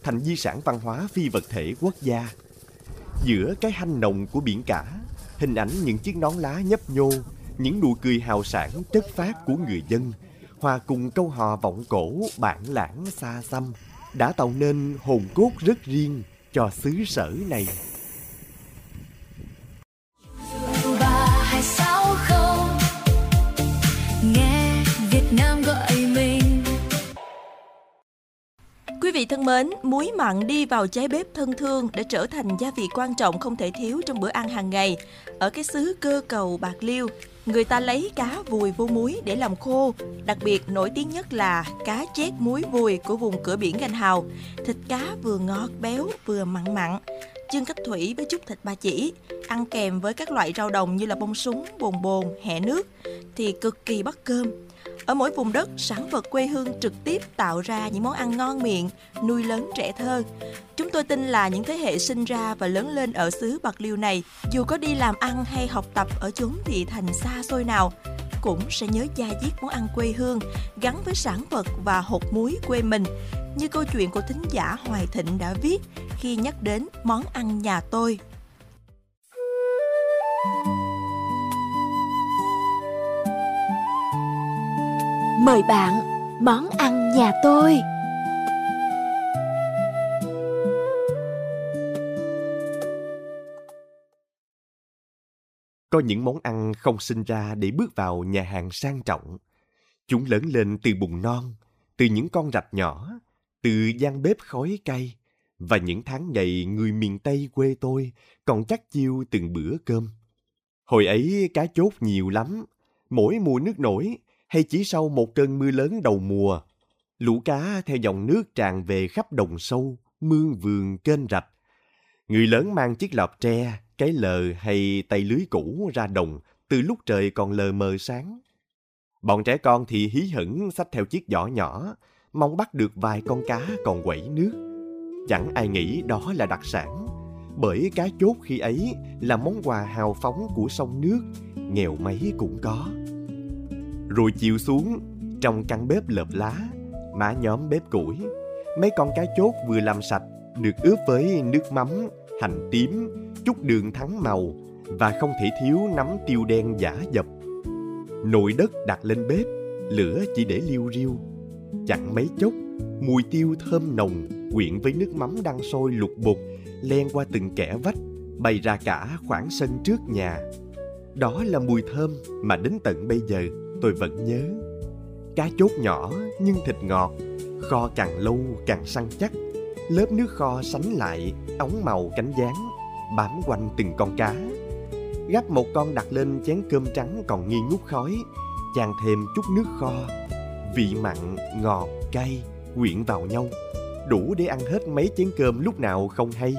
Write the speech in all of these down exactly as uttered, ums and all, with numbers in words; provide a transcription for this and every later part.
thành di sản văn hóa phi vật thể quốc gia. Giữa cái hanh nồng của biển cả, hình ảnh những chiếc nón lá nhấp nhô, những nụ cười hào sảng chất phác của người dân, hòa cùng câu hò vọng cổ bản lãng xa xăm, đã tạo nên hồn cốt rất riêng cho xứ sở này. Nghe Việt Nam gọi mình. Quý vị thân mến, muối mặn đi vào cháy bếp thân thương để trở thành gia vị quan trọng không thể thiếu trong bữa ăn hàng ngày. Ở cái xứ cơ cầu Bạc Liêu, người ta lấy cá vùi vô muối để làm khô. Đặc biệt nổi tiếng nhất là cá chét muối vùi của vùng cửa biển Gành Hào. Thịt cá vừa ngọt béo vừa mặn mặn, chưng cách thủy với chút thịt ba chỉ, ăn kèm với các loại rau đồng như là bông súng, bồn bồn, hẹ nước thì cực kỳ bắt cơm. Ở mỗi vùng đất, sản vật quê hương trực tiếp tạo ra những món ăn ngon miệng, nuôi lớn trẻ thơ. Chúng tôi tin là những thế hệ sinh ra và lớn lên ở xứ Bạc Liêu này, dù có đi làm ăn hay học tập ở chốn thị thành xa xôi nào, cũng sẽ nhớ da diết món ăn quê hương gắn với sản vật và hột muối quê mình, như câu chuyện của thính giả Hoài Thịnh đã viết khi nhắc đến món ăn nhà tôi. Mời bạn, món ăn nhà tôi. Có những món ăn không sinh ra để bước vào nhà hàng sang trọng. Chúng lớn lên từ bùn non, từ những con rạch nhỏ, từ gian bếp khói cay, và những tháng ngày người miền Tây quê tôi còn chắc chiêu từng bữa cơm. Hồi ấy cá chốt nhiều lắm, mỗi mùa nước nổi hay chỉ sau một cơn mưa lớn đầu mùa, lũ cá theo dòng nước tràn về khắp đồng sâu, mương vườn kênh rạch. Người lớn mang chiếc lọp tre, cái lờ hay tay lưới cũ ra đồng từ lúc trời còn lờ mờ sáng. Bọn trẻ con thì hí hửng xách theo chiếc giỏ nhỏ, mong bắt được vài con cá còn quẩy nước. Chẳng ai nghĩ đó là đặc sản, bởi cá chốt khi ấy là món quà hào phóng của sông nước, nghèo mấy cũng có. Rồi chiều xuống, trong căn bếp lợp lá, má nhóm bếp củi, mấy con cá chốt vừa làm sạch, được ướp với nước mắm, hành tím, chút đường thắng màu và không thể thiếu nắm tiêu đen giả dập. Nồi đất đặt lên bếp, lửa chỉ để liu riu. Chẳng mấy chốc, mùi tiêu thơm nồng quyện với nước mắm đang sôi lục bục len qua từng kẽ vách, bay ra cả khoảng sân trước nhà. Đó là mùi thơm mà đến tận bây giờ tôi vẫn nhớ. Cá chốt nhỏ nhưng thịt ngọt, kho càng lâu càng săn chắc. Lớp nước kho sánh lại, óng màu cánh gián, bám quanh từng con cá. Gắp một con đặt lên chén cơm trắng còn nghi ngút khói, chan thêm chút nước kho. Vị mặn, ngọt, cay quyện vào nhau, đủ để ăn hết mấy chén cơm lúc nào không hay.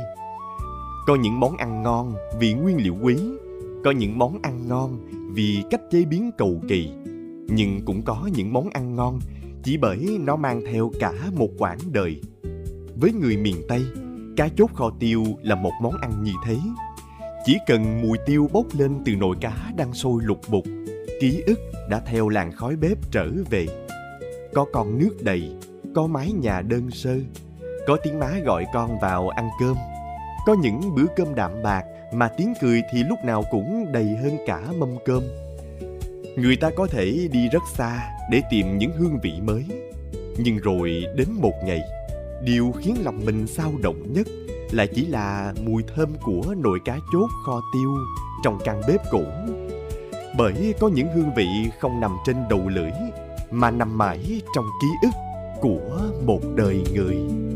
Có những món ăn ngon vì nguyên liệu quý, có những món ăn ngon vì cách chế biến cầu kỳ, nhưng cũng có những món ăn ngon chỉ bởi nó mang theo cả một quãng đời. Với người miền Tây, cá chốt kho tiêu là một món ăn như thế. Chỉ cần mùi tiêu bốc lên từ nồi cá đang sôi lục bục, ký ức đã theo làn khói bếp trở về. Có con nước đầy, có mái nhà đơn sơ, có tiếng má gọi con vào ăn cơm. Có những bữa cơm đạm bạc mà tiếng cười thì lúc nào cũng đầy hơn cả mâm cơm. Người ta có thể đi rất xa để tìm những hương vị mới, nhưng rồi đến một ngày, điều khiến lòng mình xao động nhất là chỉ là mùi thơm của nồi cá chốt kho tiêu trong căn bếp cũ. Bởi có những hương vị không nằm trên đầu lưỡi, mà nằm mãi trong ký ức của một đời người.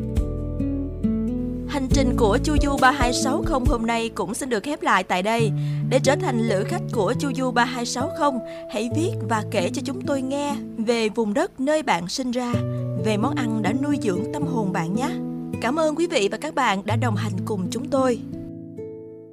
Hành trình của Chu Du ba hai sáu không hôm nay cũng xin được khép lại tại đây. Để trở thành lữ khách của Chu Du ba hai sáu không, hãy viết và kể cho chúng tôi nghe về vùng đất nơi bạn sinh ra, về món ăn đã nuôi dưỡng tâm hồn bạn nhé. Cảm ơn quý vị và các bạn đã đồng hành cùng chúng tôi.